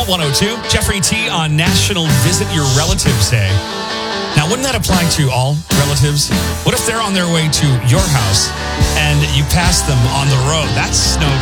Hot 102. Jeffrey T on National Visit Your Relatives Day. Now, wouldn't that apply to all relatives? What if they're on their way to your house and you pass them on the road? That's no